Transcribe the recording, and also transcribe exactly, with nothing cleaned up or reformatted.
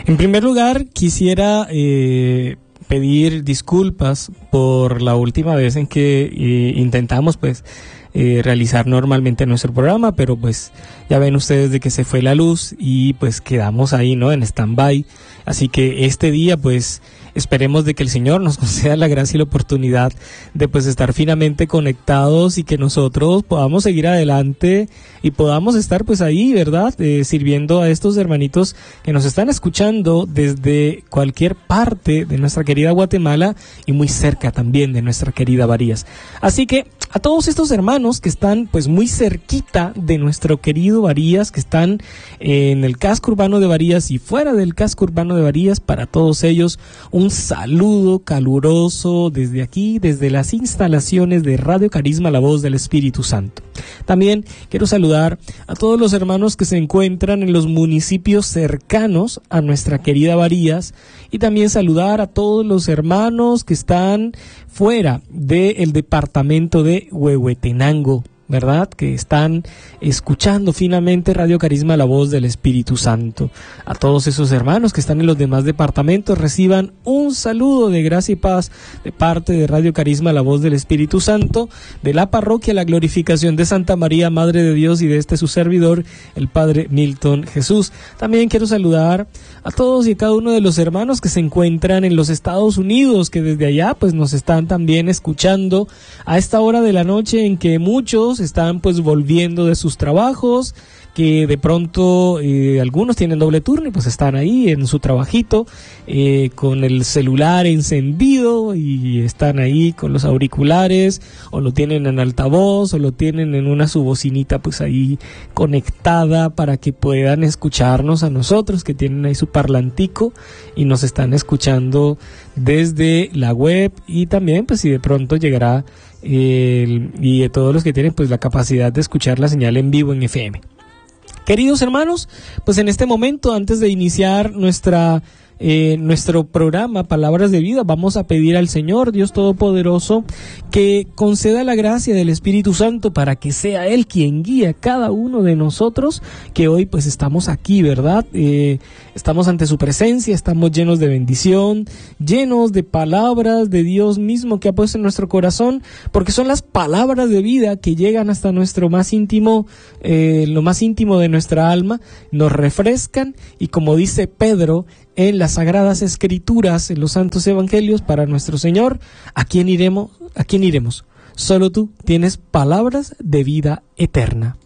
En primer lugar, quisiera eh, pedir disculpas por la última vez en que eh, intentamos pues eh, realizar normalmente nuestro programa, pero pues ya ven ustedes de que se fue la luz y pues quedamos ahí, ¿no? En stand-by. Así que este día pues esperemos de que el Señor nos conceda la gracia y la oportunidad de pues estar finamente conectados y que nosotros podamos seguir adelante y podamos estar pues ahí, ¿verdad? Eh, sirviendo a estos hermanitos que nos están escuchando desde cualquier parte de nuestra querida Guatemala y muy cerca también de nuestra querida Varías. Así que a todos estos hermanos que están pues muy cerquita de nuestro querido Varías, que están en el casco urbano de Varías y fuera del casco urbano de Varías, para todos ellos un saludo caluroso desde aquí, desde las instalaciones de Radio Carisma, la voz del Espíritu Santo. También quiero saludar a todos los hermanos que se encuentran en los municipios cercanos a nuestra querida Varías y también saludar a todos los hermanos que están fuera del departamento de Huehuetenango, ¿verdad? Que están escuchando finamente Radio Carisma, la voz del Espíritu Santo. A todos esos hermanos que están en los demás departamentos, reciban un saludo de gracia y paz de parte de Radio Carisma, la voz del Espíritu Santo, de la parroquia La Glorificación de Santa María, Madre de Dios, y de este su servidor, el Padre Milton Jesús. También quiero saludar a todos y a cada uno de los hermanos que se encuentran en los Estados Unidos, que desde allá pues nos están también escuchando a esta hora de la noche en que muchos están pues volviendo de sus trabajos, que de pronto eh, algunos tienen doble turno y pues están ahí en su trabajito eh, con el celular encendido y están ahí con los auriculares, o lo tienen en altavoz o lo tienen en una subbocinita pues ahí conectada para que puedan escucharnos a nosotros, que tienen ahí su parlantico y nos están escuchando desde la web, y también pues si de pronto llegará eh, y de todos los que tienen pues la capacidad de escuchar la señal en vivo en F M. Queridos hermanos, pues en este momento, antes de iniciar nuestra eh, nuestro programa Palabras de Vida, vamos a pedir al Señor Dios Todopoderoso que conceda la gracia del Espíritu Santo para que sea Él quien guíe a cada uno de nosotros, que hoy pues estamos aquí, ¿verdad? Eh, estamos ante su presencia, estamos llenos de bendición, llenos de palabras de Dios mismo que ha puesto en nuestro corazón, porque son las palabras de vida que llegan hasta nuestro más íntimo, eh, lo más íntimo de nuestra alma, nos refrescan, y como dice Pedro en las Sagradas Escrituras, en los Santos Evangelios, para nuestro Señor, ¿a quién iremos? ¿A quién iremos? Solo tú tienes palabras de vida eterna.